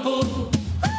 campo.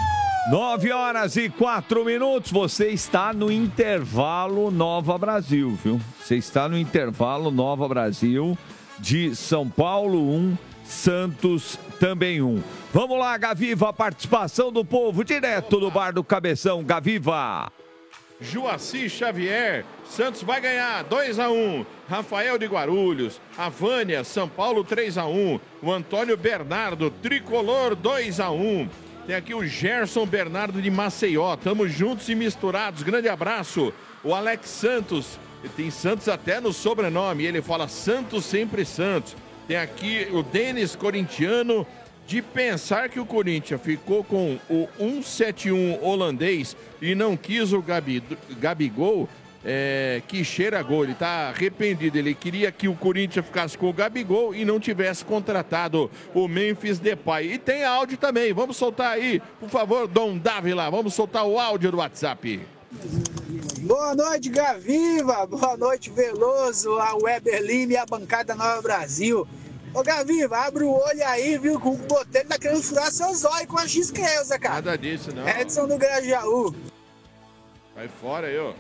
9h04. Você está no intervalo Nova Brasil, viu? Você está no intervalo Nova Brasil de São Paulo 1, Santos também 1. Vamos lá, Gaviva, a participação do povo direto do Bar do Cabeção. Gaviva. Joaci Xavier, Santos vai ganhar 2-1. Rafael de Guarulhos, a Vânia, São Paulo 3-1. O Antônio Bernardo, Tricolor 2-1. Tem aqui o Gerson Bernardo de Maceió. Tamo juntos e misturados. Grande abraço. O Alex Santos, tem Santos até no sobrenome. Ele fala Santos sempre Santos. Tem aqui o Denis Corintiano. De pensar que o Corinthians ficou com o 171 holandês e não quis o Gabigol, que cheira gol. Ele está arrependido. Ele queria que o Corinthians ficasse com o Gabigol e não tivesse contratado o Memphis Depay. E tem áudio também. Vamos soltar aí, por favor, Dom Dávila. Vamos soltar o áudio do WhatsApp. Boa noite, Gaviva. Boa noite, Veloso, a Weber Lima e a bancada Nova Brasil. Ô, Gaviva, abre o olho aí, viu? Que o Botelho tá querendo furar seu zóio com a X-Creuza, cara. Nada disso, não. Edson do Grajaú. Vai fora aí, ó.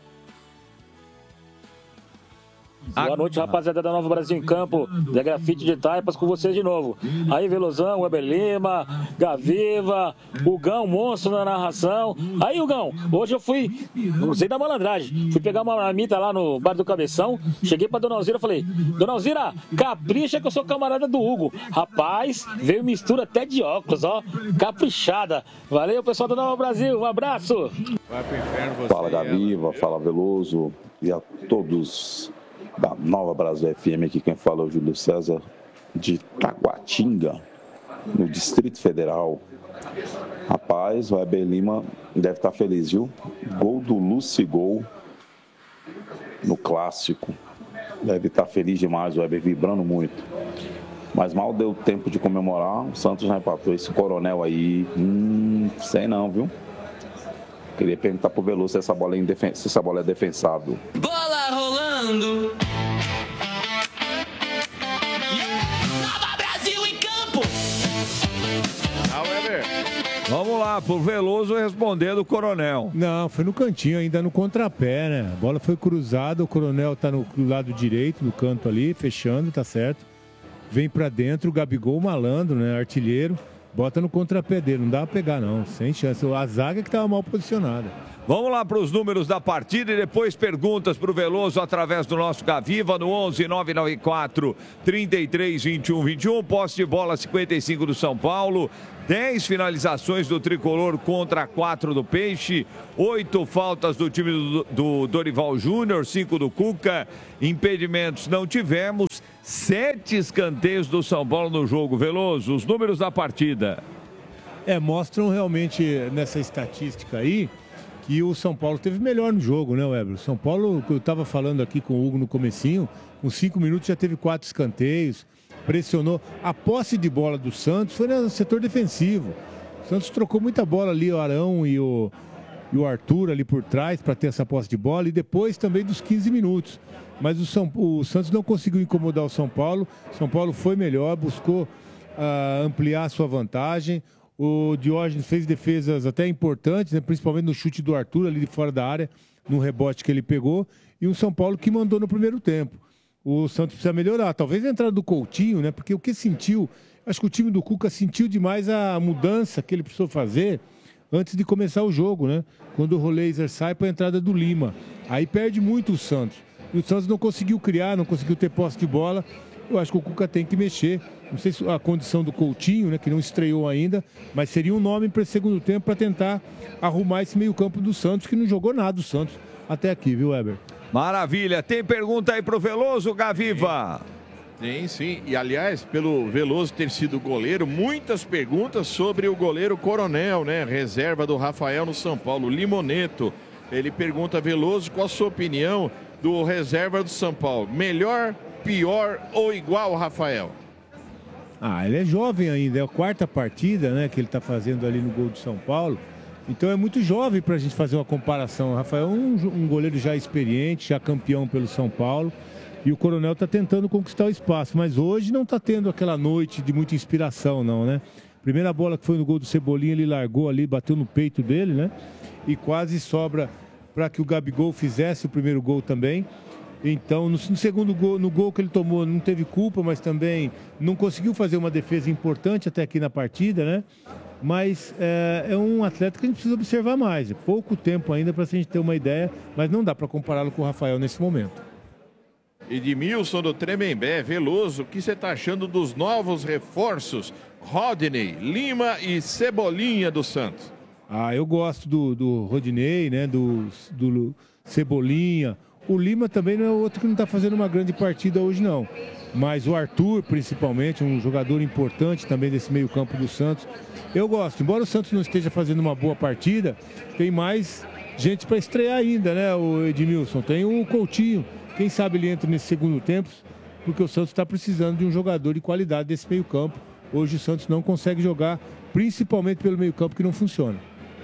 Boa noite, rapaziada da Nova Brasil em Campo, da Grafite de Taipas, com vocês de novo. Aí, Velozão, Weber Lima, Gaviva, o Gão, monstro na narração. Aí, Gão, hoje eu fui, usei da malandragem, fui pegar uma marmita lá no Bar do Cabeção, cheguei pra Dona Alzira, falei, Dona Alzira, capricha que eu sou camarada do Hugo. Rapaz, veio mistura até de óculos, ó, caprichada. Valeu, pessoal da Nova Brasil, um abraço. Vai pro inferno você. Fala, Gaviva, fala, Veloso, e a todos da Nova Brasil FM, aqui quem fala é o Júlio César de Taguatinga, no Distrito Federal. Rapaz, o Weber Lima deve estar feliz, viu? Gol do Lucigol no clássico. Deve estar feliz demais, o Weber vibrando muito. Mas mal deu tempo de comemorar, o Santos já empatou. Esse coronel aí, sei não, viu? Queria perguntar pro Veloso se essa bola é defensável. Bola rolando. Nova Brasil em campo. Vamos lá, pro Veloso responder do Coronel. Não, foi no cantinho, ainda no contrapé, né? A bola foi cruzada, o Coronel tá no lado direito do canto ali, fechando, tá certo. Vem pra dentro, o Gabigol malandro, né? Artilheiro. Bota no contrapé dele, não dá pra pegar não, sem chance. A zaga que tava mal posicionada. Vamos lá para os números da partida e depois perguntas para o Veloso através do nosso Gaviva no 11 994 33 21 21. Posse de bola 55 do São Paulo. 10 finalizações do Tricolor contra 4 do Peixe. 8 faltas do time do Dorival Júnior, 5 do Cuca. Impedimentos não tivemos. 7 escanteios do São Paulo no jogo. Veloso, os números da partida. Mostram realmente nessa estatística aí que o São Paulo teve melhor no jogo, né, Weber? O São Paulo, que eu estava falando aqui com o Hugo no comecinho, com 5 minutos já teve 4 escanteios, pressionou. A posse de bola do Santos foi no setor defensivo. O Santos trocou muita bola ali, o Arão e o Arthur ali por trás para ter essa posse de bola e depois também dos 15 minutos. Mas o Santos não conseguiu incomodar o São Paulo. O São Paulo foi melhor, buscou ampliar a sua vantagem. O Diógenes fez defesas até importantes, né? Principalmente no chute do Arthur ali de fora da área, no rebote que ele pegou. E um São Paulo que mandou no primeiro tempo. O Santos precisa melhorar. Talvez a entrada do Coutinho, né? Porque o que sentiu... Acho que o time do Cuca sentiu demais a mudança que ele precisou fazer antes de começar o jogo, né? Quando o Roleiser sai para a entrada do Lima. Aí perde muito o Santos. E o Santos não conseguiu criar, não conseguiu ter posse de bola. Eu acho que o Cuca tem que mexer. Não sei se a condição do Coutinho, né, que não estreou ainda, mas seria um nome para esse segundo tempo para tentar arrumar esse meio-campo do Santos, que não jogou nada o Santos até aqui, viu, Weber? Maravilha. Tem pergunta aí pro Veloso, Gaviva? Tem, sim. E, aliás, pelo Veloso ter sido goleiro, muitas perguntas sobre o goleiro Coronel, né? Reserva do Rafael no São Paulo, Limoneto. Ele pergunta, Veloso, qual a sua opinião do reserva do São Paulo? Melhor, pior ou igual, Rafael? Ele é jovem ainda, é a 4ª partida, né, que ele está fazendo ali no gol do São Paulo. Então é muito jovem para a gente fazer uma comparação. O Rafael é um goleiro já experiente, já campeão pelo São Paulo. E o Coronel está tentando conquistar o espaço, mas hoje não está tendo aquela noite de muita inspiração, não, né? Primeira bola que foi no gol do Cebolinha, ele largou ali, bateu no peito dele, né? E quase sobra para que o Gabigol fizesse o primeiro gol também. Então, no segundo gol, no gol que ele tomou, não teve culpa, mas também não conseguiu fazer uma defesa importante até aqui na partida, né? Mas é um atleta que a gente precisa observar mais. É pouco tempo ainda para a gente ter uma ideia, mas não dá para compará-lo com o Rafael nesse momento. Edmilson do Tremembé, Veloso, o que você está achando dos novos reforços? Rodney, Lima e Cebolinha do Santos. Eu gosto do Rodinei, né? Do Cebolinha. O Lima também não é outro que não está fazendo uma grande partida hoje, não. Mas o Arthur, principalmente, um jogador importante também desse meio-campo do Santos. Eu gosto. Embora o Santos não esteja fazendo uma boa partida, tem mais gente para estrear ainda, né, o Edmilson? Tem o Coutinho. Quem sabe ele entra nesse segundo tempo, porque o Santos está precisando de um jogador de qualidade desse meio-campo. Hoje o Santos não consegue jogar, principalmente pelo meio-campo que não funciona.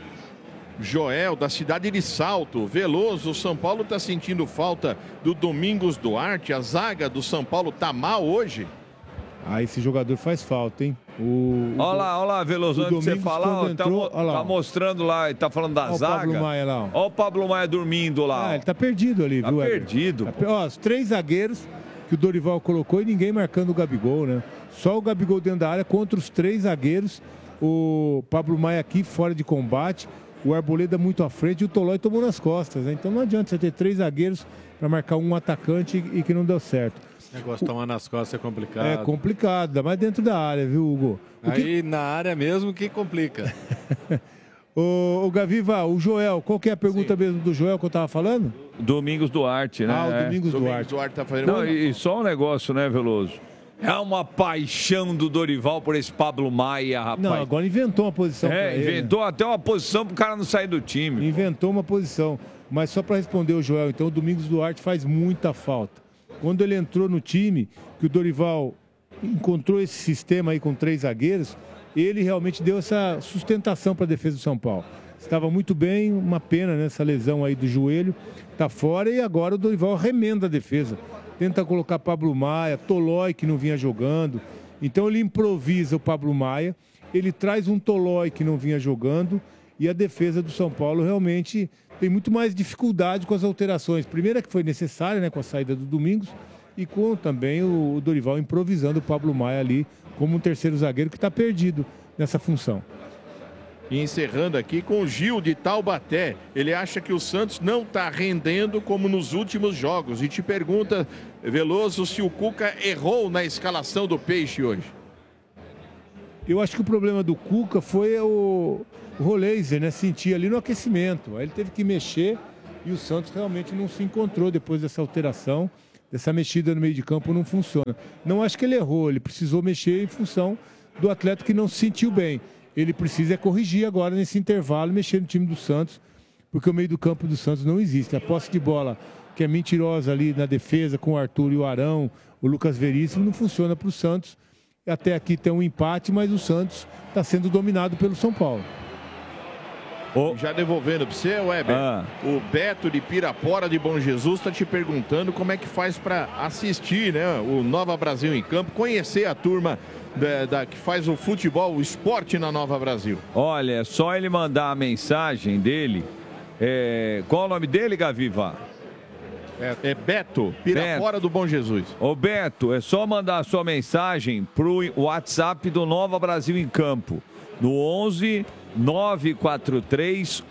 Joel, da cidade de Salto, Veloso, o São Paulo está sentindo falta do Domingos Duarte, a zaga do São Paulo está mal hoje? Esse jogador faz falta, hein? Olha lá, Veloso, antes de você falar, tá mostrando lá, ele tá falando da zaga. Olha o Pablo Maia lá. Olha o Pablo Maia dormindo lá. Ele tá perdido ali, viu? Tá perdido. Os 3 zagueiros que o Dorival colocou e ninguém marcando o Gabigol, né? Só o Gabigol dentro da área contra os 3 zagueiros. O Pablo Maia aqui fora de combate. O Arboleda muito à frente e o Tolói tomou nas costas, né? Então não adianta você ter 3 zagueiros para marcar um atacante e que não deu certo. Esse negócio de tomar nas costas é complicado. É complicado, ainda mais dentro da área, viu, Hugo? Aí na área mesmo que complica. O Gaviva, o Joel, qual que é a pergunta mesmo do Joel que eu tava falando? Domingos Duarte, né? O Domingos Duarte. Tá fazendo não, e só um negócio, né, Veloso? É uma paixão do Dorival por esse Pablo Maia, rapaz. Não, agora inventou uma posição pra ele, inventou até uma posição pro cara não sair do time. Inventou uma posição. Mas só para responder o Joel, então, o Domingos Duarte faz muita falta. Quando ele entrou no time, que o Dorival encontrou esse sistema aí com 3 zagueiros, ele realmente deu essa sustentação para a defesa do São Paulo. Estava muito bem, uma pena nessa lesão aí do joelho, tá fora e agora o Dorival remenda a defesa. Tenta colocar Pablo Maia, Tolói que não vinha jogando. Então ele improvisa o Pablo Maia, ele traz um Tolói que não vinha jogando e a defesa do São Paulo realmente tem muito mais dificuldade com as alterações. Primeira que foi necessária, né, com a saída do Domingos e com também o Dorival improvisando o Pablo Maia ali como um terceiro zagueiro que está perdido nessa função. E encerrando aqui com o Gil de Taubaté. Ele acha que o Santos não está rendendo como nos últimos jogos. E te pergunta, Veloso, se o Cuca errou na escalação do Peixe hoje. Eu acho que o problema do Cuca foi o Roleiser, né? Sentir ali no aquecimento. Aí ele teve que mexer e o Santos realmente não se encontrou depois dessa alteração. Dessa mexida no meio de campo não funciona. Não acho que ele errou, ele precisou mexer em função do atleta que não se sentiu bem. Ele precisa corrigir agora nesse intervalo, mexer no time do Santos, porque o meio do campo do Santos não existe. A posse de bola, que é mentirosa ali na defesa com o Arthur e o Arão, o Lucas Veríssimo, não funciona para o Santos. Até aqui tem um empate, mas o Santos está sendo dominado pelo São Paulo. Já devolvendo para você, Weber, o Beto de Pirapora de Bom Jesus está te perguntando como é que faz para assistir, né, o Nova Brasil em Campo, conhecer a turma que faz o futebol, o esporte na Nova Brasil. Olha, é só ele mandar a mensagem dele. Qual o nome dele, Gaviva? É Beto, Pirapora do Bom Jesus. Ô Beto, é só mandar a sua mensagem pro WhatsApp do Nova Brasil em Campo, no 11 943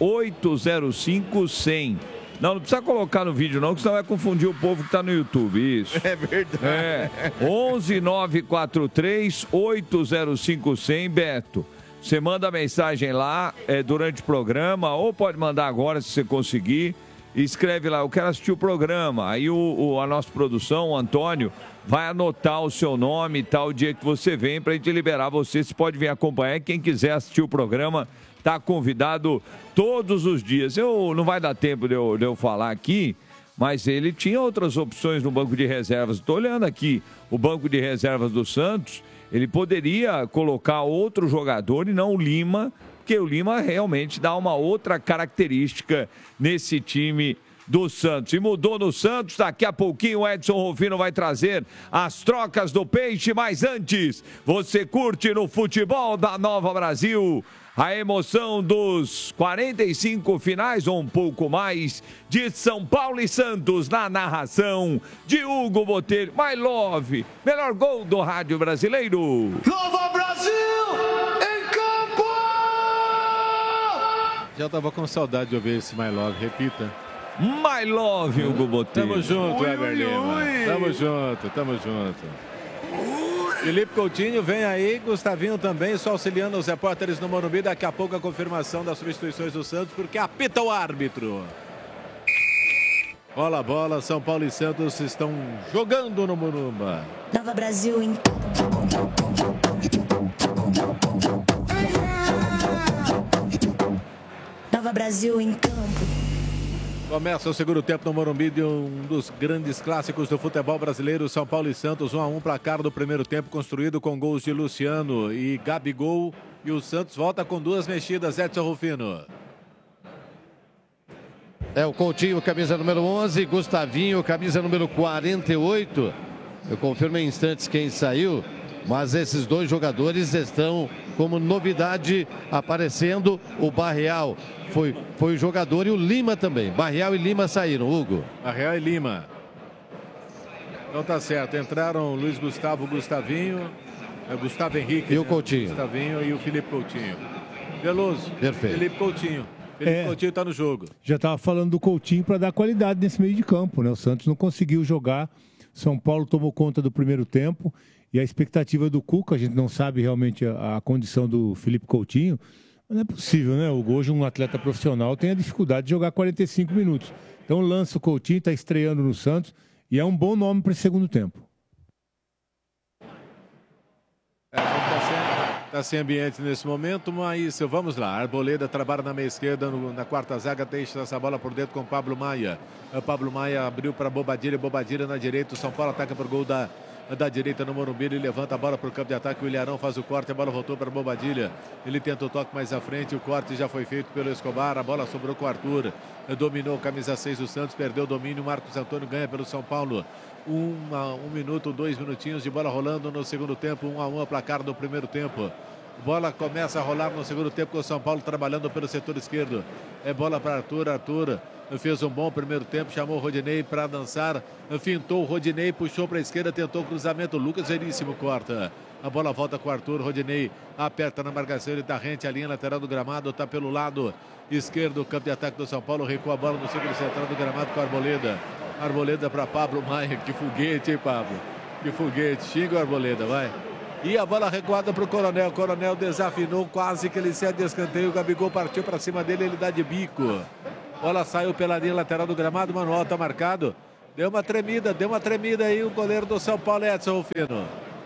805 100. Não precisa colocar no vídeo não, que senão vai confundir o povo que está no YouTube, isso. É verdade. 11 943 805 100, Beto. Você manda a mensagem lá durante o programa, ou pode mandar agora se você conseguir. E escreve lá, eu quero assistir o programa. Aí a nossa produção, o Antônio, vai anotar o seu nome e tal, o dia que você vem, para a gente liberar você. Você pode vir acompanhar. Quem quiser assistir o programa, está convidado todos os dias. Não vai dar tempo de eu falar aqui, mas ele tinha outras opções no banco de reservas. Estou olhando aqui o banco de reservas do Santos. Ele poderia colocar outro jogador e não o Lima, porque o Lima realmente dá uma outra característica nesse time do Santos. E mudou no Santos, daqui a pouquinho o Edson Rufino vai trazer as trocas do Peixe, mas antes, você curte no futebol da Nova Brasil a emoção dos 45 finais ou um pouco mais de São Paulo e Santos na narração de Hugo Botelho. My Love, melhor gol do rádio brasileiro. Nova Brasil em campo! Já tava com saudade de ouvir esse My Love, repita. My Love, Hugo Botelho. Tamo junto, Weber Lima. Tamo junto. Felipe Coutinho vem aí, Gustavinho também, só auxiliando os repórteres no Morumbi. Daqui a pouco a confirmação das substituições do Santos, porque apita o árbitro. Bola, São Paulo e Santos estão jogando no Morumbi. Nova Brasil em Nova Brasil em campo. Começa o segundo tempo no Morumbi de um dos grandes clássicos do futebol brasileiro, São Paulo e Santos, 1-1 placar do primeiro tempo, construído com gols de Luciano e Gabigol, e o Santos volta com duas mexidas, Edson Rufino. É o Coutinho, camisa número 11, Gustavinho, camisa número 48. Eu confirmo em instantes quem saiu, mas esses dois jogadores estão como novidade aparecendo. O Barreal foi o jogador e o Lima também. Barreal e Lima saíram, Hugo. Barreal e Lima. Então tá certo, entraram Luiz Gustavo, Gustavinho, Gustavo Henrique. E o Coutinho. Gustavinho e o Felipe Coutinho. Veloso. Perfeito. Felipe Coutinho. Felipe Coutinho tá no jogo. Já estava falando do Coutinho para dar qualidade nesse meio de campo, né? O Santos não conseguiu jogar. São Paulo tomou conta do primeiro tempo. E a expectativa do Cuca, a gente não sabe realmente a condição do Felipe Coutinho, mas não é possível, né? Hoje um atleta profissional tem a dificuldade de jogar 45 minutos. Então lança o Coutinho, está estreando no Santos e é um bom nome para esse segundo tempo. Está sem ambiente nesse momento, mas vamos lá. Arboleda trabalha na meia esquerda, na quarta zaga, deixa essa bola por dentro com Pablo Maia. O Pablo Maia abriu para Bobadilha na direita. O São Paulo ataca por gol da direita no Morumbi, ele levanta a bola para o campo de ataque, o Ilharão faz o corte, a bola voltou para Bobadilha, ele tenta o toque mais à frente, o corte já foi feito pelo Escobar, a bola sobrou com o Arthur, dominou o camisa 6 do Santos, perdeu o domínio, Marcos Antônio ganha pelo São Paulo. 1 minuto, 2 minutinhos de bola rolando no segundo tempo, 1-1 placar do primeiro tempo. Bola começa a rolar no segundo tempo com o São Paulo trabalhando pelo setor esquerdo. É bola para Arthur fez um bom primeiro tempo, chamou o Rodinei para dançar, fintou o Rodinei, puxou para a esquerda, tentou o cruzamento, Lucas Veríssimo corta. A bola volta com o Arthur, Rodinei aperta na marcação, ele está rente à linha lateral do gramado, está pelo lado esquerdo, campo de ataque do São Paulo, recua a bola no círculo central do gramado com a Arboleda. Arboleda para Pablo Maia, que foguete, hein, Pablo? Que foguete, xinga o Arboleda, vai. E a bola recuada para o Coronel. Coronel desafinou, quase que ele se descanteio. O Gabigol partiu para cima dele, ele dá de bico. Bola saiu pela linha lateral do gramado, Manuel está marcado. Deu uma tremida aí o goleiro do São Paulo, Edson Rufino.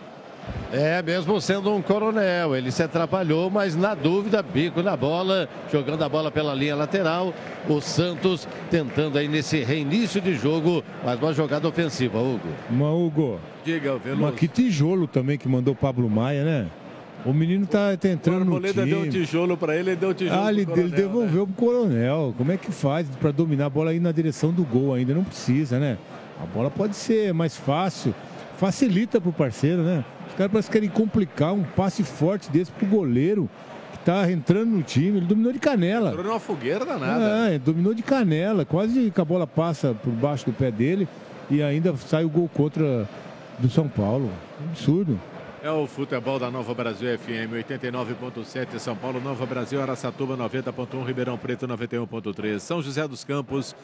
É, mesmo sendo um coronel, ele se atrapalhou, mas na dúvida, bico na bola, jogando a bola pela linha lateral. O Santos tentando aí nesse reinício de jogo, mas uma jogada ofensiva, Hugo. Diga, Veloso. Mas que tijolo também que mandou o Pablo Maia, né? O menino tá entrando no time. Deu um tijolo para ele deu um tijolo ele devolveu pro Coronel. Como é que faz para dominar a bola aí na direção do gol ainda? Não precisa, né? A bola pode ser mais fácil. Facilita pro parceiro, né? Os caras parecem que querem complicar um passe forte desse pro goleiro que tá entrando no time. Ele dominou de canela. Entrou numa fogueira danada. Dominou de canela. Quase que a bola passa por baixo do pé dele e ainda sai o gol contra do São Paulo. Absurdo. É o futebol da Nova Brasil FM 89.7, São Paulo, Nova Brasil, Araçatuba 90.1, Ribeirão Preto 91.3, São José dos Campos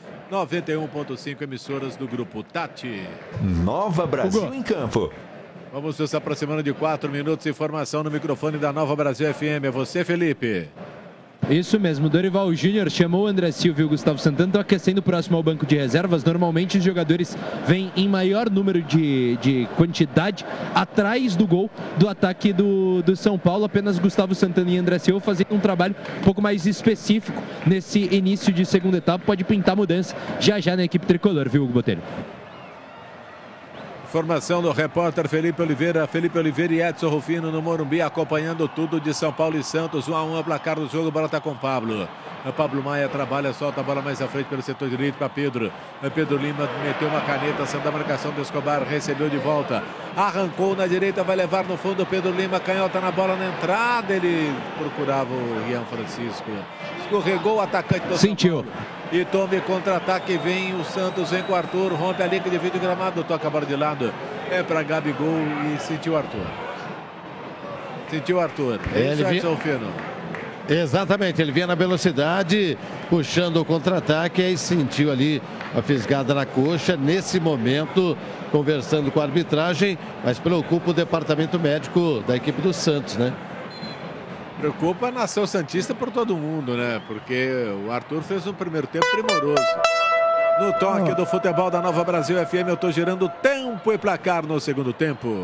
91.5, emissoras do grupo Tati. Nova Brasil em campo. Vamos nos aproximando de 4 minutos, informação no microfone da Nova Brasil FM. É você, Felipe. Isso mesmo, Dorival Júnior chamou o André Silva e o Gustavo Santana, estão aquecendo próximo ao banco de reservas. Normalmente os jogadores vêm em maior número de quantidade atrás do gol do ataque do São Paulo. Apenas Gustavo Santana e André Silva fazendo um trabalho um pouco mais específico nesse início de segunda etapa. Pode pintar mudança já na equipe tricolor, viu, Hugo Botelho? Informação do repórter Felipe Oliveira e Edson Rufino no Morumbi, acompanhando tudo de São Paulo e Santos. 1-1 é o placar do jogo, a bola está com o Pablo. O Pablo Maia trabalha, solta a bola mais à frente pelo setor direito para Pedro. Pedro Lima meteu uma caneta, saindo da marcação do Escobar, recebeu de volta. Arrancou na direita, vai levar no fundo. Pedro Lima, canhota na bola na entrada. Ele procurava o Rian Francisco. Escorregou o atacante do Sentiu. São Paulo. E tome contra-ataque, vem o Santos, vem com o Arthur, rompe a linha de vídeo gramado, toca a bola de lado, é para Gabigol e sentiu o Arthur. Sentiu o Arthur. É isso, Edson Fino. Exatamente, ele vinha na velocidade, puxando o contra-ataque, aí sentiu ali a fisgada na coxa, nesse momento, conversando com a arbitragem, mas preocupa o departamento médico da equipe do Santos, né? Preocupa a nação santista por todo mundo, né? Porque o Arthur fez um primeiro tempo primoroso. No toque do futebol da Nova Brasil FM, eu tô girando tempo e placar no segundo tempo.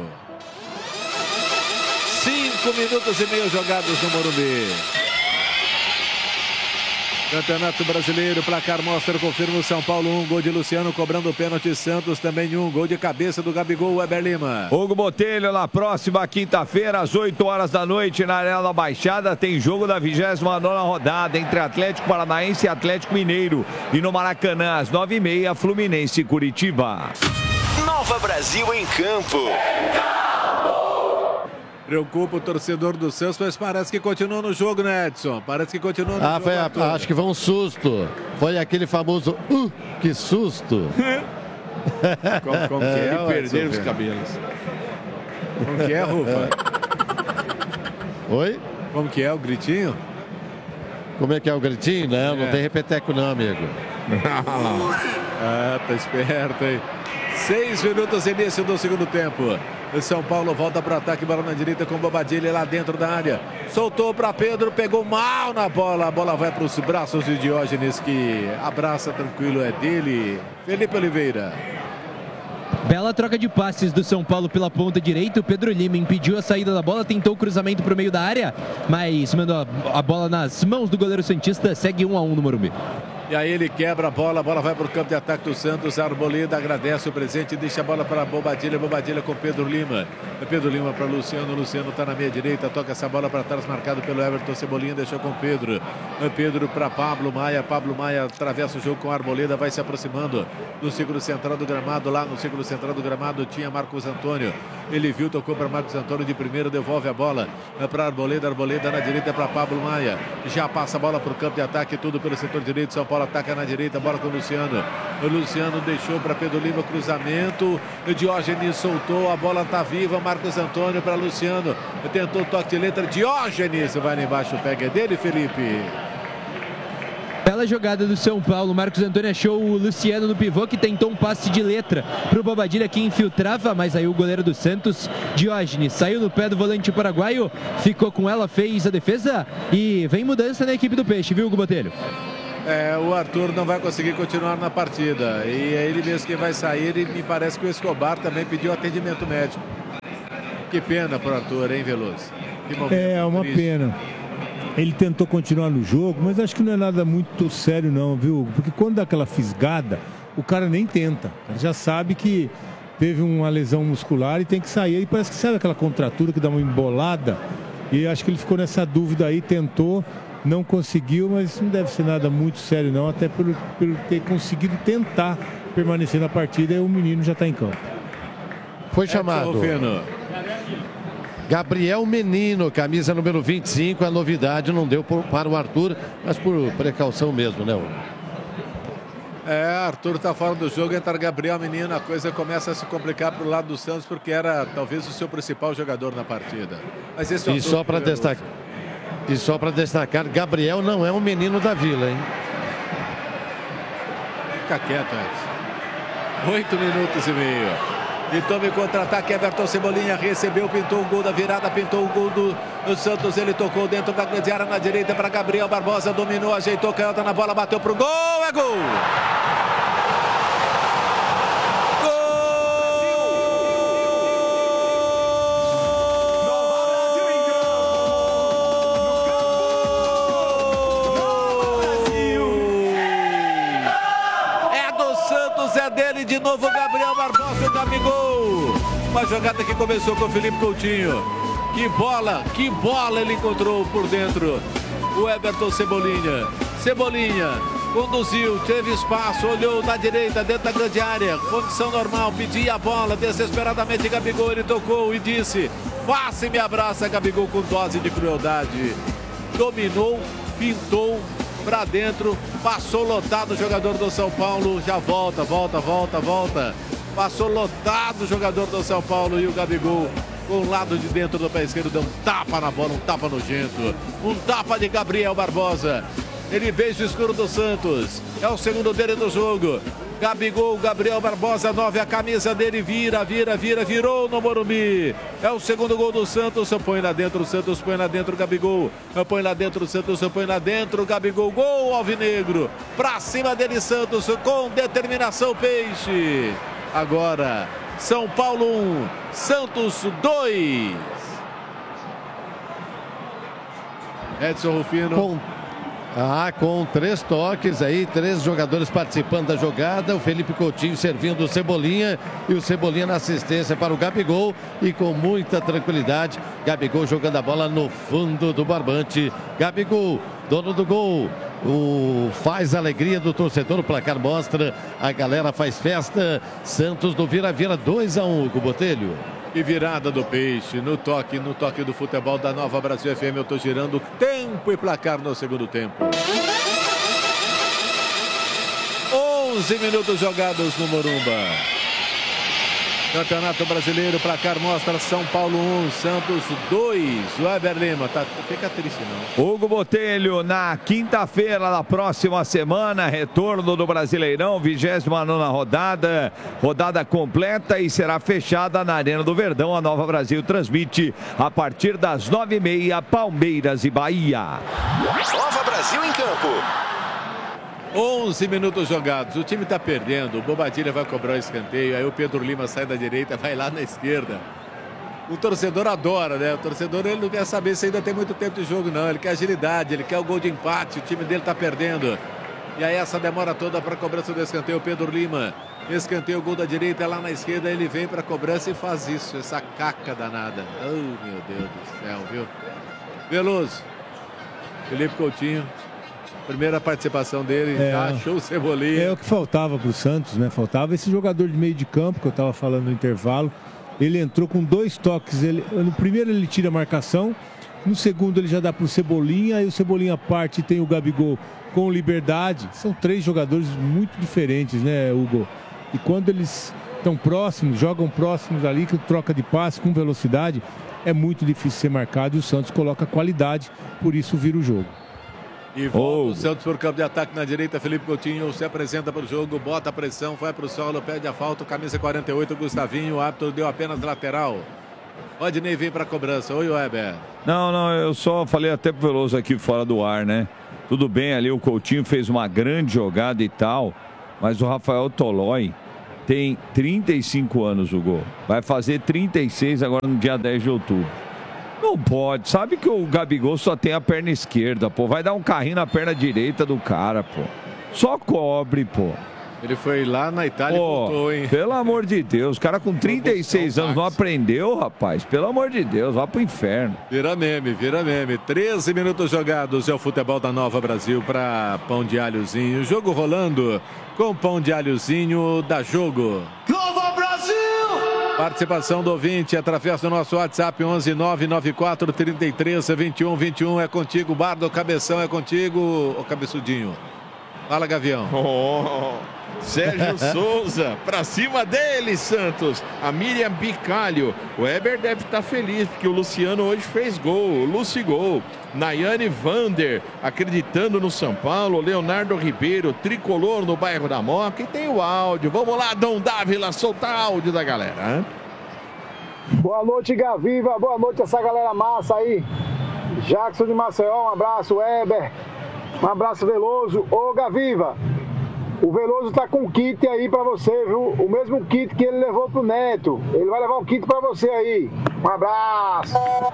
5 minutos e meio jogados no Morumbi. Campeonato Brasileiro, placar mostra, confirma o São Paulo 1, gol de Luciano cobrando o pênalti, Santos também 1, gol de cabeça do Gabigol, Weber Lima. Hugo Botelho, na próxima quinta-feira, às 8 horas da noite, na Arena da Baixada, tem jogo da 29ª rodada entre Atlético Paranaense e Atlético Mineiro. E no Maracanã, às 9h30, Fluminense e Curitiba. Nova Brasil em campo. Preocupa o torcedor do Santos, mas parece que continua no jogo, né, Edson? Parece que continua no jogo. Acho que foi um susto. Foi aquele famoso que susto. Como que é? Ele Perderam os cabelos. Como que é, Rufa? Oi? Como que é o gritinho? Como é que é o gritinho? Não tem repeteco não, amigo. Tá esperto, hein? 6 minutos início do segundo tempo. O São Paulo volta para o ataque, bola na direita com Bobadilha lá dentro da área. Soltou para Pedro, pegou mal na bola. A bola vai para os braços de Diógenes, que abraça tranquilo, é dele. Felipe Oliveira. Bela troca de passes do São Paulo pela ponta direita. O Pedro Lima impediu a saída da bola, tentou o cruzamento para o meio da área, mas mandou a bola nas mãos do goleiro santista. Segue 1-1 no Morumbi. E aí ele quebra a bola vai para o campo de ataque do Santos. Arboleda agradece o presente, deixa a bola para Bobadilha com Pedro Lima. Pedro Lima para Luciano está na meia direita, toca essa bola para trás, marcado pelo Everton Cebolinha, deixou com Pedro. Pedro para Pablo Maia atravessa o jogo com Arboleda, vai se aproximando do círculo central do gramado. Lá no círculo central do gramado tinha Marcos Antônio, ele viu, tocou para Marcos Antônio de primeira, devolve a bola para Arboleda na direita para Pablo Maia, já passa a bola para o campo de ataque, tudo pelo setor direito. São Paulo ataca na direita, bola com o Luciano. O Luciano deixou para Pedro Lima, cruzamento. O Diógenes soltou, a bola tá viva. Marcos Antônio para Luciano. Tentou o toque de letra. Diógenes vai lá embaixo, pega, é dele, Felipe. Bela jogada do São Paulo. Marcos Antônio achou o Luciano no pivô, que tentou um passe de letra pro Bobadilha, que infiltrava, mas aí o goleiro do Santos, Diógenes, saiu no pé do volante paraguaio, ficou com ela, fez a defesa e vem mudança na equipe do Peixe, viu, Hugo Botelho? O Arthur não vai conseguir continuar na partida. E é ele mesmo que vai sair. E me parece que o Escobar também pediu atendimento médico. Que pena pro Arthur, hein, Veloso? É uma pena. Ele tentou continuar no jogo, mas acho que não é nada muito sério não, viu? Porque quando dá aquela fisgada, o cara nem tenta. Ele já sabe que teve uma lesão muscular e tem que sair. E parece que sabe aquela contratura que dá uma embolada. E acho que ele ficou nessa dúvida aí, tentou. Não conseguiu, mas não deve ser nada muito sério não, até por ter conseguido tentar permanecer na partida e o menino já está em campo. Foi chamado Gabriel Menino, camisa número 25, a novidade não deu para o Arthur, mas por precaução mesmo, né? Arthur está fora do jogo, entra Gabriel Menino, a coisa começa a se complicar para o lado do Santos, porque era talvez o seu principal jogador na partida. Mas esse e só para destacar, Gabriel não é um menino da Vila, hein? Fica quieto, Edson. 8 minutos e meio. E tome contra-ataque, Everton Cebolinha recebeu, pintou o gol da virada, pintou o gol do Santos, ele tocou dentro da grande área na direita para Gabriel Barbosa, dominou, ajeitou, canhota na bola, bateu pro gol, é gol! dele de novo, Gabriel Barbosa, o Gabigol. Uma jogada que começou com o Felipe Coutinho. Que bola ele encontrou por dentro. O Everton Cebolinha. Cebolinha conduziu, teve espaço, olhou na direita, dentro da grande área. Condição normal, pedia a bola, desesperadamente Gabigol, ele tocou e disse: passe e me abraça, Gabigol, com dose de crueldade. Dominou, pintou pra dentro, passou lotado o jogador do São Paulo, já volta. Passou lotado o jogador do São Paulo e o Gabigol, com o lado de dentro do pé esquerdo, deu um tapa na bola, um tapa nojento. Um tapa de Gabriel Barbosa. Ele beija o escuro do Santos. É o segundo dele do jogo. Gabigol, Gabriel Barbosa, 9, a camisa dele virou no Morumbi. É o segundo gol do Santos. Põe lá dentro, o Santos põe lá dentro, Gabigol. Põe lá dentro, o Santos põe lá dentro, Gabigol. Gol alvinegro. Pra cima dele, Santos, com determinação, Peixe. Agora, São Paulo 1, Santos 2. Edson Rufino. Com 3 toques aí, 3 jogadores participando da jogada. O Felipe Coutinho servindo o Cebolinha e o Cebolinha na assistência para o Gabigol. E com muita tranquilidade, Gabigol jogando a bola no fundo do barbante. Gabigol, dono do gol. Faz a alegria do torcedor, o placar mostra, a galera faz festa. Santos do vira-vira, 2-1, Hugo Botelho. E virada do Peixe, no toque do futebol da Nova Brasil FM. Eu estou girando tempo e placar no segundo tempo. 11 minutos jogados no Morumba. Campeonato Brasileiro, placar mostra São Paulo 1, Santos 2. O Weber Lima, fica triste não. Hugo Botelho, na quinta-feira da próxima semana, retorno do Brasileirão, 29ª rodada, rodada completa e será fechada na Arena do Verdão. A Nova Brasil transmite a partir das 9h30, Palmeiras e Bahia. Nova Brasil em campo. 11 minutos jogados, o time está perdendo, o Bobadilha vai cobrar o escanteio, aí o Pedro Lima sai da direita, vai lá na esquerda. O torcedor adora, né? O torcedor, ele não quer saber se ainda tem muito tempo de jogo, não. Ele quer agilidade, ele quer o gol de empate, o time dele está perdendo. E aí essa demora toda para a cobrança do escanteio, o Pedro Lima. Escanteio, o gol da direita, lá na esquerda, ele vem para a cobrança e faz isso, essa caca danada. Oh, meu Deus do céu, viu? Veloso, Felipe Coutinho. Primeira participação dele, já achou o Cebolinha. É o que faltava para o Santos, né? Faltava esse jogador de meio de campo, que eu estava falando no intervalo. Ele entrou com 2 toques. No primeiro ele tira a marcação, no segundo ele já dá para o Cebolinha, aí o Cebolinha parte e tem o Gabigol com liberdade. São 3 jogadores muito diferentes, né, Hugo? E quando eles estão próximos, jogam próximos ali, que troca de passe com velocidade, é muito difícil ser marcado e o Santos coloca qualidade, por isso vira o jogo. E volta o Santos por campo de ataque na direita. Felipe Coutinho se apresenta para o jogo, bota a pressão, vai para o solo, pede a falta, camisa 48, Gustavinho, o árbitro deu apenas lateral. Rodinei vem para a cobrança. Oi, Weber. Não, eu só falei até pro Veloso aqui fora do ar, né? Tudo bem ali, o Coutinho fez uma grande jogada e tal, mas o Rafael Tolói tem 35 anos, Hugo. Vai fazer 36 agora no dia 10 de outubro. Não pode, sabe que o Gabigol só tem a perna esquerda, pô. Vai dar um carrinho na perna direita do cara, pô. Só cobre, pô. Ele foi lá na Itália e voltou, hein? Pelo amor de Deus, o cara com 36 anos não aprendeu, rapaz. Pelo amor de Deus, vá pro inferno. Vira meme. 13 minutos jogados, é o futebol da Nova Brasil para Pão de Alhozinho. Jogo rolando com Pão de Alhozinho, dá jogo. Nova Brasil! Participação do ouvinte através do nosso WhatsApp 11994332121. É contigo, Bardo, Cabeção, é contigo, o Cabeçudinho. Fala, Gavião. Sérgio Souza, pra cima dele, Santos. A Miriam Bicalho. O Weber deve estar feliz, porque o Luciano hoje fez gol. O Luci gol. Nayane Vander, acreditando no São Paulo. Leonardo Ribeiro, tricolor no bairro da Moca. E tem o áudio. Vamos lá, Dom Dávila, soltar áudio da galera. Hein? Boa noite, Gaviva. Boa noite, essa galera massa aí. Jackson de Maceió, um abraço, Weber. Um abraço, Veloso. Ô, Gaviva, O Veloso tá com um kit aí pra você, viu? O mesmo kit que ele levou pro Neto. Ele vai levar um kit pra você aí. Um abraço.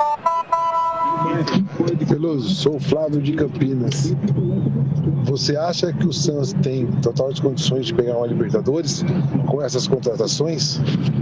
Veloso, sou o Flávio de Campinas. Você acha que o Santos tem totais condições de pegar uma Libertadores com essas contratações?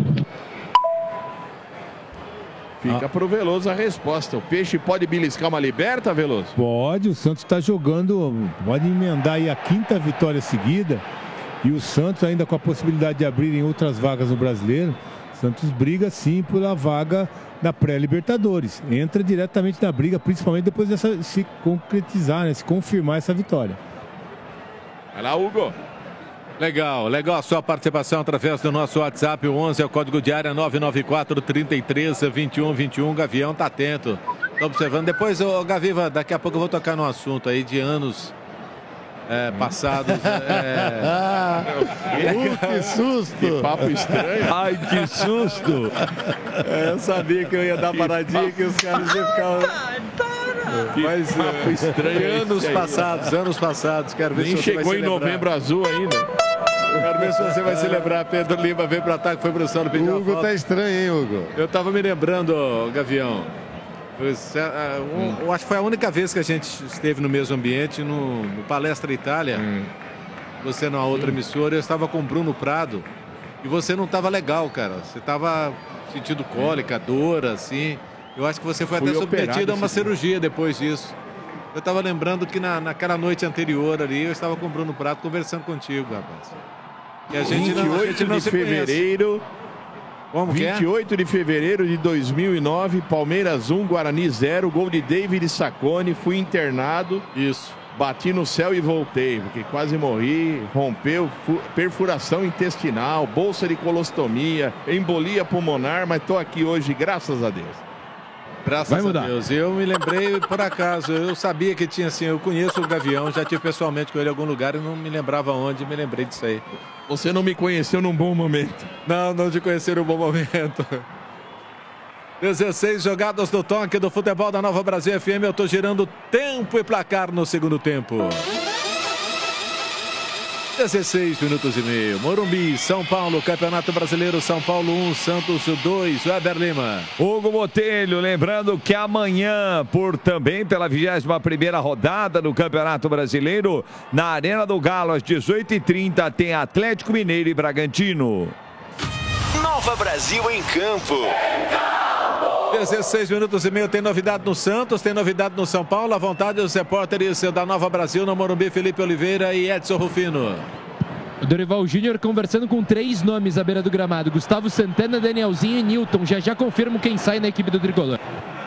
Fica pro Veloso a resposta. O Peixe pode beliscar uma liberta, Veloso? Pode, o Santos está jogando, pode emendar aí a 5ª vitória seguida. E o Santos ainda com a possibilidade de abrirem outras vagas no Brasileiro. O Santos briga sim pela vaga da pré-Libertadores. Entra diretamente na briga, principalmente depois dessa se concretizar, né, se confirmar essa vitória. Vai lá, Hugo. Legal a sua participação através do nosso WhatsApp, o 11 é o código de área 994-33-2121. Gavião tá atento, tá observando. Depois, Gaviva, daqui a pouco eu vou tocar num assunto aí de anos passados. Que susto! Que papo estranho. Ai, que susto! Eu sabia que eu ia dar paradinha, que os caras iam ficar... Mas papo estranho. Anos passados, quero ver Nem se você chegou vai se em lembrar. Novembro Azul ainda. Quero ver se você vai se lembrar. Pedro Lima veio pro ataque, foi pro solo, pediu O Hugo tá estranho, hein, Hugo? Eu tava me lembrando, Gavião. Eu acho que foi a única vez que a gente esteve no mesmo ambiente, no Palestra Itália. Você numa outra emissora, eu estava com o Bruno Prado. E você não estava legal, cara. Você estava sentindo cólica, dor, assim. Eu acho que você foi até submetido a uma cirurgia depois disso. Eu estava lembrando que naquela noite anterior ali, eu estava com o Bruno Prado conversando contigo, rapaz. E a gente 28 não de se fevereiro. Como que é? 28 de fevereiro de 2009, Palmeiras 1, Guarani 0, gol de David Sacconi, fui internado. Isso. Bati no céu e voltei, porque quase morri, rompeu, perfuração intestinal, bolsa de colostomia, embolia pulmonar, mas tô aqui hoje, graças a Deus. Graças a Deus. Eu me lembrei por acaso, eu sabia que tinha assim, eu conheço o Gavião, já tive pessoalmente com ele em algum lugar e não me lembrava onde, me lembrei disso aí. Você não me conheceu num bom momento. Não te conheci num bom momento. 16 jogadas do toque do futebol da Nova Brasil FM, eu tô girando tempo e placar no segundo tempo. 16 minutos e meio. Morumbi, São Paulo, Campeonato Brasileiro, São Paulo 1, Santos 2, Weber Lima. Hugo Botelho, lembrando que amanhã, também pela 21ª rodada do Campeonato Brasileiro, na Arena do Galo, às 18h30, tem Atlético Mineiro e Bragantino. Nova Brasil em campo. 16 minutos e meio, tem novidade no Santos, tem novidade no São Paulo, à vontade dos repórteres da Nova Brasil, no Morumbi, Felipe Oliveira e Edson Rufino. O Dorival Júnior conversando com 3 nomes à beira do gramado, Gustavo Santana, Danielzinho e Newton, já confirmo quem sai na equipe do Tricolor.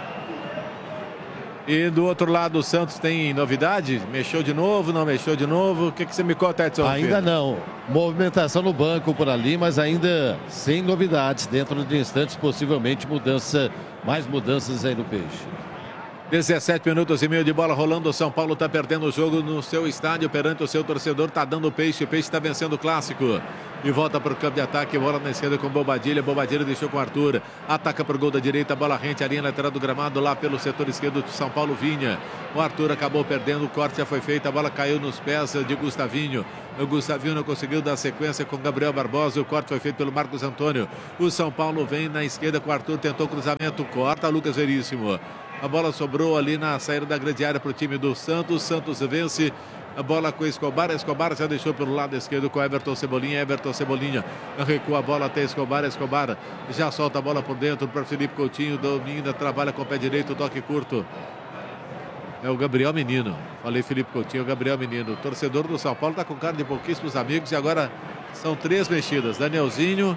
E do outro lado o Santos tem novidade? Mexeu de novo, não mexeu de novo? O que você me conta, Edson Rufino? Ainda não. Movimentação no banco por ali, mas ainda sem novidades. Dentro de instantes, possivelmente mais mudanças aí no Peixe. 17 minutos e meio de bola rolando. O São Paulo está perdendo o jogo no seu estádio perante o seu torcedor. Está dando o Peixe. O Peixe está vencendo o clássico. E volta para o campo de ataque. Bola na esquerda com Bobadilha. Bobadilha deixou com o Arthur. Ataca para o gol da direita. Bola rente. A linha lateral do gramado lá pelo setor esquerdo de São Paulo. Vinha. O Arthur acabou perdendo. O corte já foi feito. A bola caiu nos pés de Gustavinho. O Gustavinho não conseguiu dar sequência com Gabriel Barbosa. O corte foi feito pelo Marcos Antônio. O São Paulo vem na esquerda com o Arthur. Tentou cruzamento. Corta Lucas Veríssimo. A bola sobrou ali na saída da grande área para o time do Santos. Santos vence. A bola com Escobar. Escobar já deixou pelo lado esquerdo com Everton Cebolinha. Everton Cebolinha recua a bola até Escobar. Escobar já solta a bola por dentro para Felipe Coutinho. Domina, trabalha com o pé direito. Toque curto. É o Gabriel Menino. Falei Felipe Coutinho, o Gabriel Menino. O torcedor do São Paulo está com cara de pouquíssimos amigos. E agora são 3 mexidas. Danielzinho.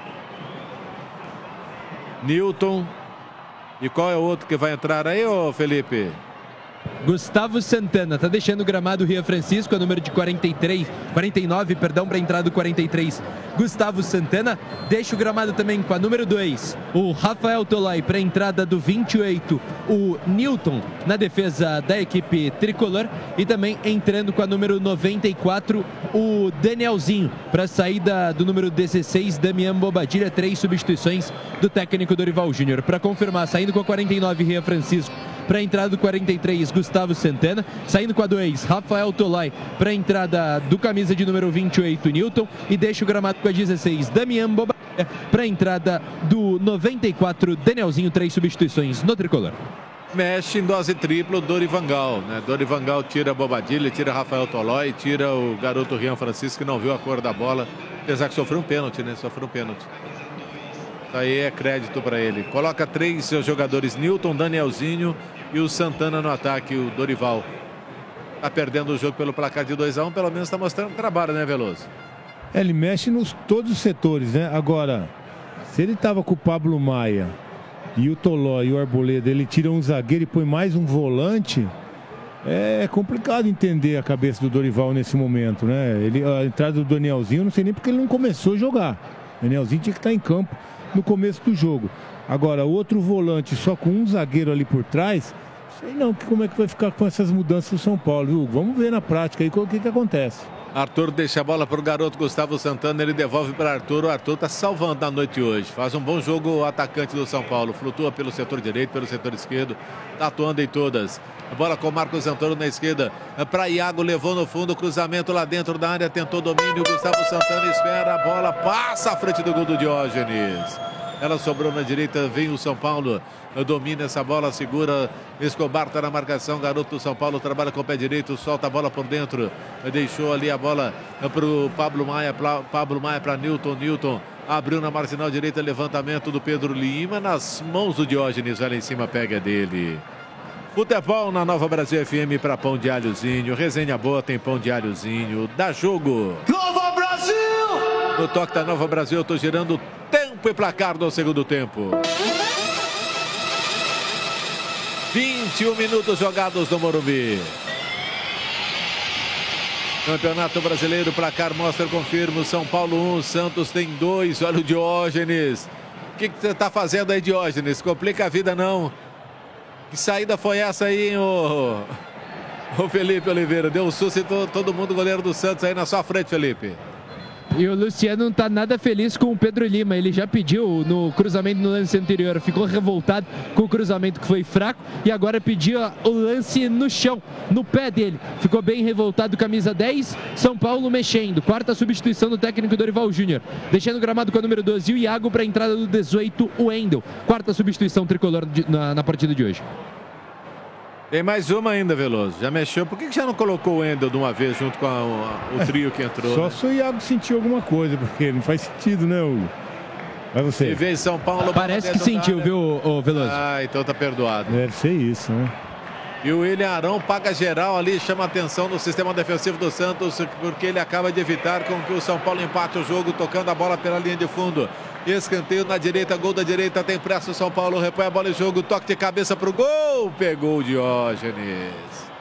Newton. E qual é o outro que vai entrar aí, ô Felipe? Gustavo Santana, tá deixando o gramado Rio Francisco, é o número de 49, para entrada do 43. Gustavo Santana, deixa o gramado também com a número 2, o Rafael Tolói, para a entrada do 28, o Newton, na defesa da equipe tricolor, e também entrando com a número 94, o Danielzinho, para a saída do número 16, Damian Bobadilha. 3 substituições do técnico Dorival Júnior. Para confirmar, saindo com a 49, Rio Francisco, para a entrada do 43, Gustavo Santana. Saindo com a 2, Rafael Toloi para a entrada do camisa de número 28, Newton. E deixa o gramado com a 16, Damian Bobadilha para a entrada do 94, Danielzinho. 3 substituições no tricolor. Mexe em dose tripla o Dorival, né? Dorival tira Bobadilha, tira Rafael Toloi, tira o garoto Rian Francisco, que não viu a cor da bola, apesar que sofreu um pênalti, né? Sofreu um pênalti. Isso aí é crédito para ele. Coloca 3 seus jogadores, Newton, Danielzinho e o Santana no ataque, o Dorival. Tá perdendo o jogo pelo placar de 2-1, pelo menos tá mostrando trabalho, né, Veloso? Ele mexe nos todos os setores, né? Agora, se ele tava com o Pablo Maia e o Toloi e o Arboleda, ele tira um zagueiro e põe mais um volante, é complicado entender a cabeça do Dorival nesse momento, né? A entrada do Danielzinho, eu não sei nem porque ele não começou a jogar. O Danielzinho tinha que estar em campo no começo do jogo. Agora, outro volante só com um zagueiro ali por trás, sei não como é que vai ficar com essas mudanças do São Paulo, viu? Vamos ver na prática aí o que acontece. Arthur deixa a bola para o garoto Gustavo Santana, ele devolve para Arthur. O Arthur está salvando na noite hoje. Faz um bom jogo o atacante do São Paulo. Flutua pelo setor direito, pelo setor esquerdo. Está atuando em todas. A bola com o Marcos Antônio na esquerda. Para Iago, levou no fundo, cruzamento lá dentro da área, tentou domínio. Gustavo Santana espera, a bola passa à frente do gol do Diógenes. Ela sobrou na direita, vem o São Paulo, domina essa bola, segura, Escobar está na marcação, garoto do São Paulo trabalha com o pé direito, solta a bola por dentro, deixou ali a bola para o Pablo Maia para Newton, abriu na marginal direita, levantamento do Pedro Lima, nas mãos do Diógenes, vai lá em cima, pega dele. Futebol na Nova Brasil FM para pão de alhozinho, resenha boa, tem pão de alhozinho, dá jogo. Nova Brasil! No toque da Nova Brasil, eu estou girando tempo e placar do segundo tempo. 21 minutos jogados no Morumbi. Campeonato Brasileiro, placar mostra, confirma, São Paulo 1, Santos tem 2, olha o Diógenes. O que você está fazendo aí, Diógenes? Complica a vida não. Que saída foi essa aí, hein, o Felipe Oliveira? Deu um susto em todo mundo, goleiro do Santos aí na sua frente, Felipe. E o Luciano não está nada feliz com o Pedro Lima. Ele já pediu no cruzamento no lance anterior. Ficou revoltado com o cruzamento que foi fraco. E agora pediu o lance no chão, no pé dele. Ficou bem revoltado, camisa 10. São Paulo mexendo. Quarta substituição do técnico Dorival Júnior. Deixando o gramado com a número 12. E o Iago para a entrada do 18, o Wendel. Quarta substituição tricolor na partida de hoje. Tem mais uma ainda, Veloso. Já mexeu. Por que já não colocou o Wendel de uma vez junto com o trio que entrou? Só né? se o Iago sentiu alguma coisa, porque não faz sentido, né, Hugo? Vai você. E vem São Paulo. Parece que sentiu, viu, Veloso? Ah, então tá perdoado. Deve ser isso, né? E o William Arão paga geral ali, chama atenção no sistema defensivo do Santos, porque ele acaba de evitar com que o São Paulo empate o jogo, tocando a bola pela linha de fundo. Escanteio na direita, gol da direita, tem pressa o São Paulo, repõe a bola em jogo, toque de cabeça pro gol, pegou o Diógenes.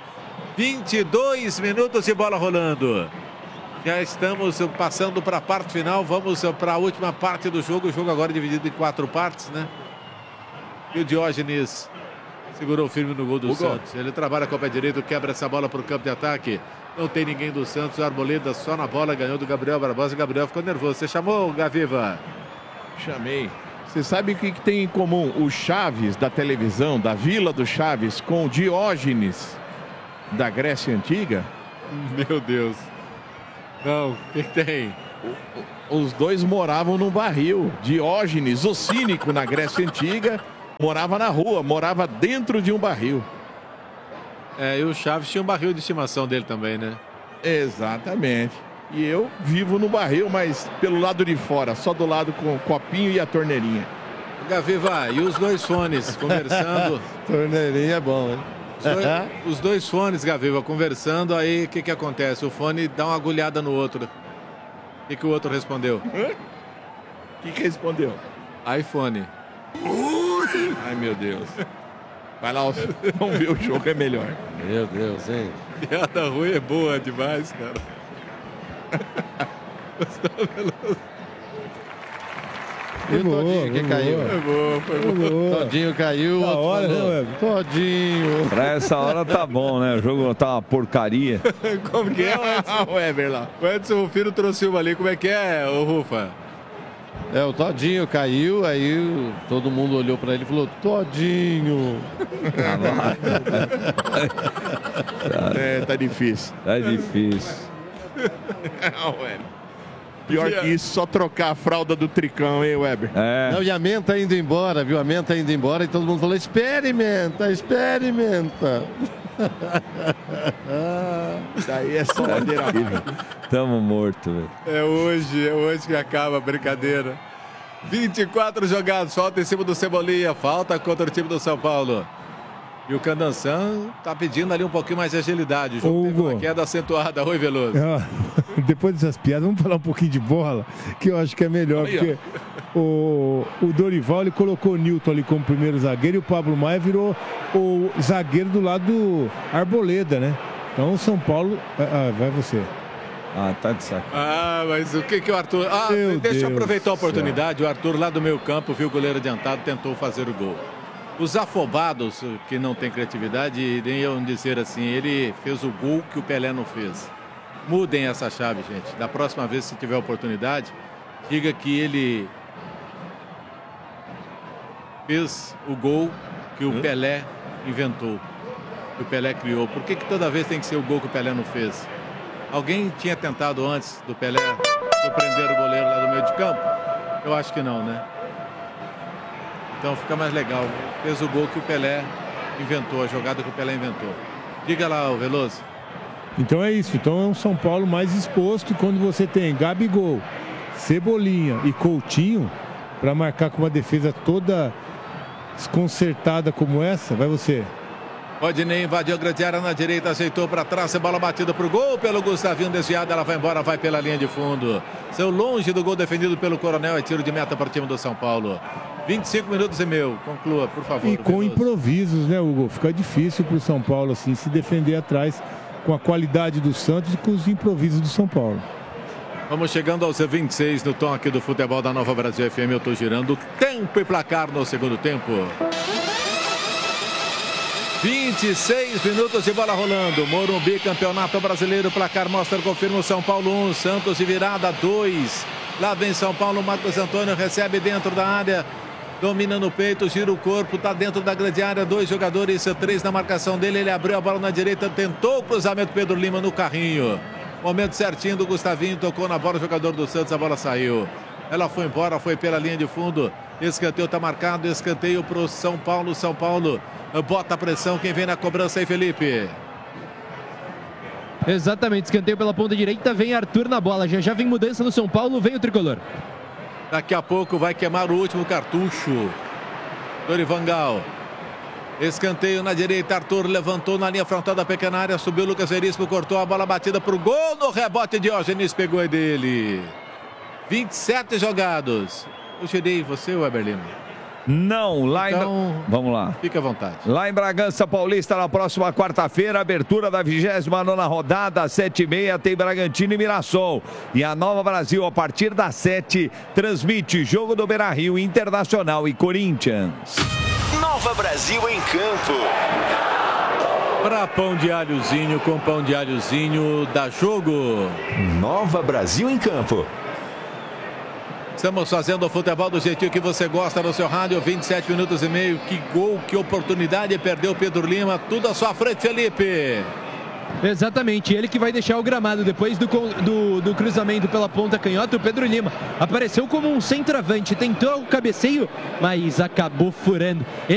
22 minutos de bola rolando. Já estamos passando para a parte final, vamos para a última parte do jogo. O jogo agora é dividido em 4 partes, né? E o Diógenes segurou firme no gol do Santos. Ele trabalha com o pé direito, quebra essa bola para o campo de ataque. Não tem ninguém do Santos, o Arboleda só na bola, ganhou do Gabriel Barbosa. O Gabriel ficou nervoso. Você chamou, Gaviva? Chamei. Você sabe o que tem em comum o Chaves da televisão, da Vila do Chaves, com o Diógenes da Grécia Antiga? Meu Deus. Não, o que tem? Os dois moravam num barril. Diógenes, o cínico na Grécia Antiga, morava na rua, morava dentro de um barril. É, e o Chaves tinha um barril de estimação dele também, né? Exatamente. E eu vivo no barril, mas pelo lado de fora, só do lado com o copinho e a torneirinha. Gaviva, e os dois fones conversando? Torneirinha é bom, hein? Os dois fones, Gaviva, conversando, aí o que acontece? O fone dá uma agulhada no outro. O que o outro respondeu? O que respondeu? iPhone. Ai, meu Deus. Vai lá, vamos ver o jogo, é melhor. Meu Deus, hein? Piada ruim é boa demais, cara. E o Todinho que caiu? Foi bom. Todinho caiu. Da hora, né, Todinho. Pra essa hora tá bom, né? O jogo tá uma porcaria. Como que é, Edson? O Ever lá. O Edson Rufino trouxe uma ali. Como é que é, ô Rufa? O Todinho caiu, aí todo mundo olhou pra ele e falou, Todinho. Tá difícil. Tá difícil. Pior que isso, só trocar a fralda do Tricão, hein, Weber? Não, e a Menta indo embora, viu? A Menta indo embora e todo mundo falou, experimenta. Daí é só ladeira abaixo. Tamo morto, velho. É hoje que acaba a brincadeira. 24 jogados, falta em cima do Cebolinha, falta contra o time do São Paulo. E o Candançan tá pedindo ali um pouquinho mais de agilidade. O jogo teve uma queda acentuada. Oi, Veloso. Depois dessas piadas, vamos falar um pouquinho de bola, que eu acho que é melhor, porque o Dorival, ele colocou o Nilton ali como primeiro zagueiro e o Pablo Maia virou o zagueiro do lado do Arboleda, né? Então o São Paulo... vai você. Tá de saco. Mas o que o Arthur... deixa eu aproveitar a oportunidade. O Arthur lá do meio campo viu o goleiro adiantado, tentou fazer o gol. Os afobados, que não tem criatividade, iriam dizer assim, ele fez o gol que o Pelé não fez. Mudem essa chave, gente. Da próxima vez, se tiver oportunidade, diga que ele fez o gol que o Pelé inventou, que o Pelé criou. Por que toda vez tem que ser o gol que o Pelé não fez? Alguém tinha tentado antes do Pelé surpreender o goleiro lá do meio de campo? Eu acho que não, né? Então fica mais legal. Fez o gol que o Pelé inventou, a jogada que o Pelé inventou. Diga lá, o Veloso. Então é isso. Então é um São Paulo mais exposto. Quando você tem Gabigol, Cebolinha e Coutinho para marcar com uma defesa toda desconcertada como essa, vai você. Rodinei invadiu a grande área na direita, aceitou para trás, bola batida pro gol pelo Gustavinho, desviada, ela vai embora, vai pela linha de fundo. Saiu longe do gol defendido pelo Coronel, é tiro de meta para o time do São Paulo. 25 minutos e meio, conclua, por favor. E com improvisos, né, Hugo? Fica difícil pro São Paulo, assim, se defender atrás com a qualidade do Santos e com os improvisos do São Paulo. Vamos chegando aos 26 no tom aqui do futebol da Nova Brasil FM. Eu tô girando tempo e placar no segundo tempo. 26 minutos de bola rolando. Morumbi, Campeonato Brasileiro. Placar mostra, confirma o São Paulo 1, Santos de virada 2. Lá vem São Paulo, Marcos Antônio recebe dentro da área. Domina no peito, gira o corpo, tá dentro da grande área. 2 jogadores, 3 na marcação dele. Ele abriu a bola na direita, tentou o cruzamento. Pedro Lima no carrinho. Momento certinho do Gustavinho, tocou na bola o jogador do Santos, a bola saiu. Ela foi embora, foi pela linha de fundo. Escanteio tá marcado, escanteio pro São Paulo. São Paulo bota a pressão, quem vem na cobrança aí, Felipe? Exatamente, escanteio pela ponta direita, vem Arthur na bola. Já vem mudança no São Paulo, vem o tricolor. Daqui a pouco vai queimar o último cartucho. Dorivangal. Escanteio na direita, Arthur levantou na linha frontal da pequena área, subiu Lucas Veríssimo, cortou a bola batida pro gol, no rebote Diógenes pegou a dele. 27 jogados. Eu tirei você, Weber Lima? Não, lá então, vamos lá. Fica à vontade. Lá em Bragança Paulista, na próxima quarta-feira, abertura da 29ª rodada, às 7h30, tem Bragantino e Mirassol. E a Nova Brasil, a partir das 7, transmite jogo do Beira-Rio, Internacional e Corinthians. Nova Brasil em campo. Para pão de alhozinho, com pão de alhozinho, dá jogo. Nova Brasil em campo. Estamos fazendo o futebol do jeitinho que você gosta no seu rádio, 27 minutos e meio. Que gol, que oportunidade, perdeu Pedro Lima, tudo à sua frente, Felipe. Exatamente, ele que vai deixar o gramado depois do cruzamento pela ponta canhota. O Pedro Lima apareceu como um centroavante, tentou o cabeceio, mas acabou furando.